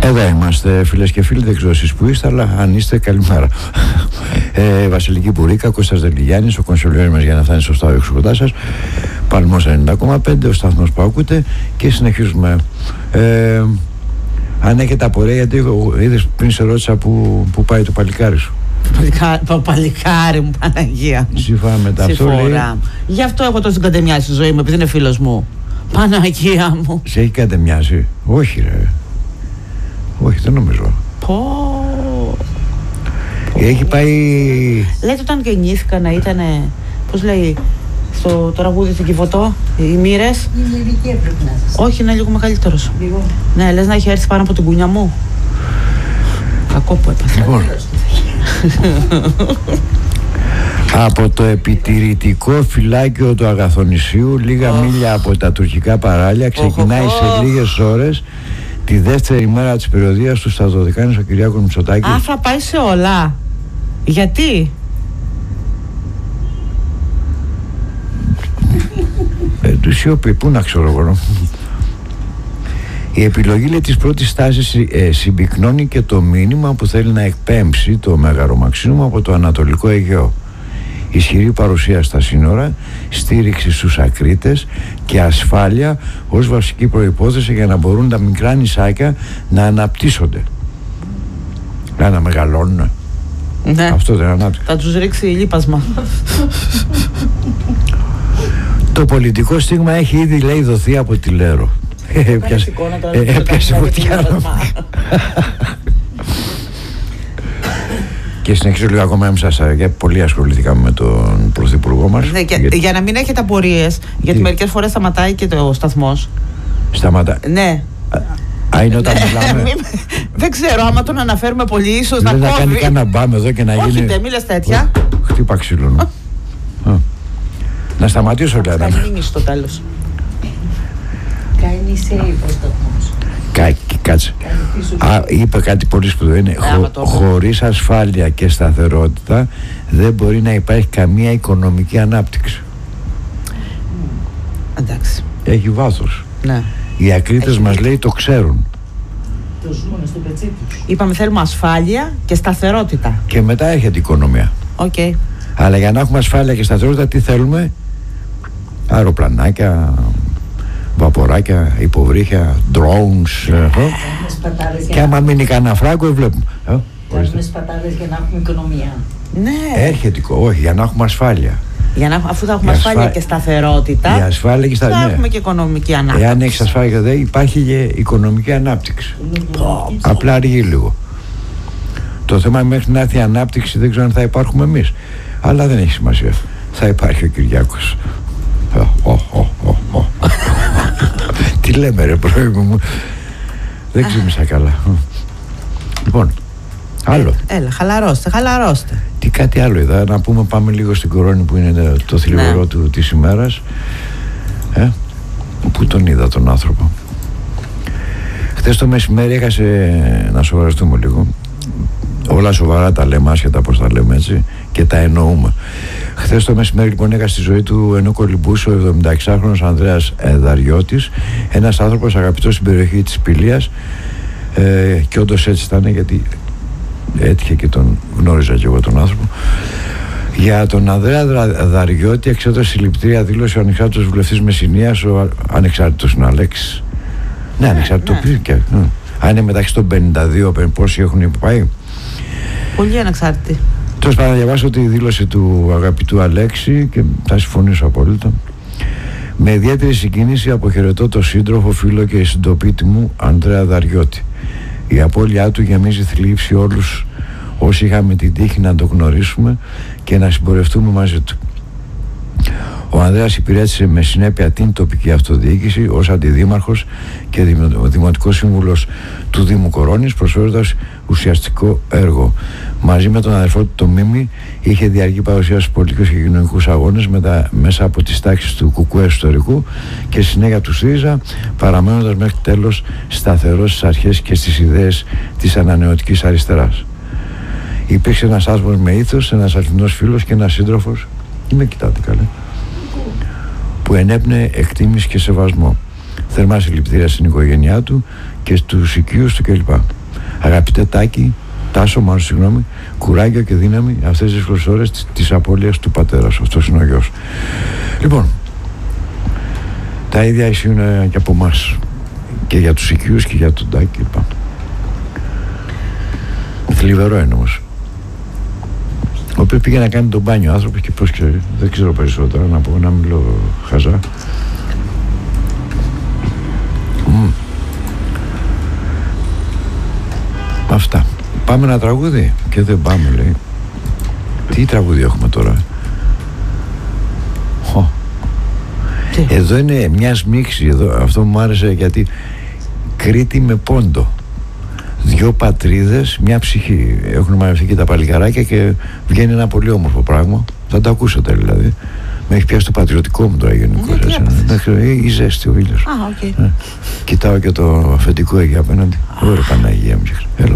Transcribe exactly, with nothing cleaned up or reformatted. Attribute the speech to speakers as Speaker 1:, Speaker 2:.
Speaker 1: Εδώ είμαστε, φίλες και φίλοι, δεν ξέρω εσείς που είστε, αλλά αν είστε, καλημέρα. ε, Βασιλική Μπουρίκα, Κώστας Δελιγιάννης, ο κονσολιέρ μας για να φτάνει σωστά ο έξω κοντά σας. Παλμός ενενήντα κόμμα πέντε, ο σταθμός που ακούτε και συνεχίζουμε. Ε, αν έχετε απορία, γιατί είδες πριν σε ρώτησα που, που πάει το παλικάρι σου.
Speaker 2: Το παλικάρι μου, Παναγία μου.
Speaker 1: Συμφωνά μετά αυτό, λέει.
Speaker 2: Γι' αυτό έχω τόσο κατεμιάσει στη ζωή μου, επειδή είναι φίλος μου. Παναγία μου.
Speaker 1: Σε έχει κατεμιάσει? Όχι ρε. Όχι, δεν νομίζω.
Speaker 2: Πω.
Speaker 1: Έχει πάει...
Speaker 2: Λέτε όταν γεννήθηκα να ήτανε, πώς λέει, στο τραγούδι στην Κιβωτό, οι μοίρες.
Speaker 3: Η λυρική έπρεπε να σας.
Speaker 2: Όχι, είναι λίγο μεγαλύτερος.
Speaker 3: Λίγο.
Speaker 2: Ναι, λες να έχει έρθει πάνω από την κουνιά μου. Κακό που έπαθε.
Speaker 1: Λοιπόν. Από το επιτηρητικό φυλάκιο του Αγαθονησίου, λίγα oh. μίλια από τα τουρκικά παράλια, ξεκινάει oh, oh. σε λίγες ώρες τη δεύτερη μέρα της περιοδίας του στα Δωδεκάνησα ο Κυριάκος Μητσοτάκης.
Speaker 2: Α, θα πάει σε όλα. Γιατί?
Speaker 1: Ε, του σιωπή, πού να ξέρω εγώ. Η επιλογή, λέει, της πρώτης στάσης ε, συμπυκνώνει και το μήνυμα που θέλει να εκπέμψει το Μέγαρο Μαξίμου από το Ανατολικό Αιγαίο. Ισχυρή παρουσία στα σύνορα, στήριξη στους ακρίτες και ασφάλεια ως βασική προϋπόθεση για να μπορούν τα μικρά νησάκια να αναπτύσσονται. Να, να μεγαλώνουν.
Speaker 2: Ναι.
Speaker 1: Αυτό δεν ανάπτυξη.
Speaker 2: Θα τους ρίξει λίπασμα.
Speaker 1: Το πολιτικό στίγμα έχει ήδη, λέει, δοθεί από τη Λέρο. Έπιασε φωτιά. Και συνεχίζω λίγο ακόμα έμεσα σας, γιατί πολύ ασχοληθήκαμε με τον πρωθυπουργό μας.
Speaker 2: Ναι, και,
Speaker 1: γιατί...
Speaker 2: για να μην έχετε απορίες, γιατί Τι? μερικές φορές σταματάει και ο σταθμός.
Speaker 1: Σταματάει.
Speaker 2: Ναι.
Speaker 1: Α, είναι όταν μιλάμε.
Speaker 2: Δεν ξέρω, άμα τον αναφέρουμε πολύ, ίσως να κόβει.
Speaker 1: Δεν θα κάνει κανένα μπάμε εδώ και να γίνει.
Speaker 2: Όχι, μη λες τέτοια.
Speaker 1: Χτύπα ξύλο. Να σταματήσω, λέει.
Speaker 2: Θα μείνει στο τέλος.
Speaker 3: Κάνει σε υποσταθμός.
Speaker 1: Κάτσε. Α, είπε κάτι πολύ σπουδαίο. Είναι χω, χωρίς ασφάλεια και σταθερότητα δεν μπορεί να υπάρχει καμία οικονομική ανάπτυξη.
Speaker 2: Εντάξει.
Speaker 1: Έχει βάθος.
Speaker 2: Ναι.
Speaker 1: Οι ακρίτες μας, λέει, το ξέρουν.
Speaker 3: Το ζουμούνε στο πετσί τους.
Speaker 2: Είπαμε θέλουμε ασφάλεια και σταθερότητα.
Speaker 1: Και μετά έρχεται η οικονομία.
Speaker 2: Οκ. Okay.
Speaker 1: Αλλά για να έχουμε ασφάλεια και σταθερότητα, τι θέλουμε? Αεροπλανάκια, βαποράκια, υποβρύχια, drones. ε, και άμα μείνει κανένα φράγκο, βλέπουμε.
Speaker 3: Κάνουμε σπατάλες για να έχουμε οικονομία.
Speaker 2: Ναι.
Speaker 1: Έρχεται, όχι, για να έχουμε ασφάλεια.
Speaker 2: Για να, αφού θα έχουμε ασφάλεια, ασφάλεια και σταθερότητα,
Speaker 1: η ασφάλεια και στα...
Speaker 2: θα
Speaker 1: ναι.
Speaker 2: έχουμε και οικονομική ανάπτυξη.
Speaker 1: Εάν έχεις ασφάλεια, δεν υπάρχει και οικονομική ανάπτυξη. Oh. Απλά αργεί λίγο. Το θέμα μέχρι να έρθει η ανάπτυξη δεν ξέρω αν θα υπάρχουμε εμείς. Αλλά δεν έχει σημασία. Θα υπάρχει ο Κυριάκος. Oh, oh, oh, oh. Τι λέμε ρε πρόεδρε μου? Δεν ξύπνησα καλά. Λοιπόν, άλλο.
Speaker 2: Έλα, έλα, χαλαρώστε, χαλαρώστε.
Speaker 1: Τι κάτι άλλο είδα, να πούμε, πάμε λίγο στην Κορώνη που είναι το θλιβερό ναι. του της ημέρας. Ε, πού τον είδα τον άνθρωπο? Χθες το μεσημέρι έχασε, να σοβαρευτούμε λίγο. Όλα σοβαρά τα λέμε, άσχετα πως τα λέμε, έτσι, και τα εννοούμε. Χθες το μεσημέρι, λοιπόν, έχασε τη ζωή του ενώ κολυμπούσε ο εβδομηνταεξάχρονος Ανδρέας ε, Δαριώτης, ένας άνθρωπος αγαπητός στην περιοχή της Πηλίας, ε, και όντως έτσι ήταν, γιατί έτυχε και τον γνώριζα και εγώ τον άνθρωπο. Για τον Ανδρέα Δαριώτη εξέδωσε συλληπιτήρια δήλωση ο ανεξάρτητος βουλευτής Μεσσηνίας, ο ανεξάρτητος είναι ο Αλέξης. Ναι, ανεξάρτητο ναι. και. Ναι. Αν είναι μεταξύ των πενήντα δύο, πόσοι έχουν πάει.
Speaker 2: Πολύ ανεξάρτητοι.
Speaker 1: Τώρα θα διαβάσω τη δήλωση του αγαπητού Αλέξη και θα συμφωνήσω απόλυτα. Με ιδιαίτερη συγκίνηση αποχαιρετώ το σύντροφο, φίλο και συντοπίτη μου Ανδρέα Δαριώτη. Η απώλειά του γεμίζει θλίψη όλους όσοι είχαμε την τύχη να το γνωρίσουμε και να συμπορευτούμε μαζί του. Ο Ανδρέας υπηρέτησε με συνέπεια την τοπική αυτοδιοίκηση ως αντιδήμαρχος και δημοτικός σύμβουλος του Δήμου Κορώνης, προσφέροντας ουσιαστικό έργο. Μαζί με τον αδερφό του τον Μίμη είχε διαρκή παρουσία στους πολιτικούς και κοινωνικούς αγώνες μετά, μέσα από τις τάξεις του Κουκουέ Ιστορικού και συνέχεια του ΣΥΡΙΖΑ, παραμένοντας μέχρι τέλος σταθερός στις αρχές και στις ιδέες της ανανεωτικής αριστεράς. Υπήρξε ένας άνθρωπος με ήθος, ένας αληθινός φίλος και ένας σύντροφος, ή με κοιτάτε καλέ, που ενέπνεε εκτίμηση και σεβασμό. Θερμά συλληπιτήρια στην οικογένειά του και στους οικείους του κλπ. Αγαπητέ Τάκη, Τάσο, μάλλον συγγνώμη, κουράγιο και δύναμη αυτές τις δύσκολες ώρες της, της απώλειας του πατέρα σου. Αυτός είναι ο γιος. Λοιπόν, τα ίδια ισχύουν και από εμάς. Και για τους οικείους και για τον Τάκη κλπ. Θλιβερό είναι όμως. Ο οποίος πήγε να κάνει τον μπάνιο ο άνθρωπος και πώς ξέρει, δεν ξέρω περισσότερα, να πω, να μιλώ χαζά. Mm. Αυτά. Πάμε ένα τραγούδι και δεν πάμε, λέει. Τι τραγούδι έχουμε τώρα? Χω. Εδώ είναι μια σμίξη εδώ. Αυτό μου άρεσε γιατί Κρήτη με Πόντο. Δυο πατρίδες, μια ψυχή. Έχουν μαζευτεί και τα παλικαράκια και βγαίνει ένα πολύ όμορφο πράγμα. Θα το ακούσατε δηλαδή. Με έχει πιάσει το πατριωτικό μου τώρα γενικώς. Η ζέστη, ο ήλιος.
Speaker 2: Α, οκ.
Speaker 1: Κοιτάω και το αφεντικό εκεί απέναντι. Ωραία Παναγία μου. Έλα.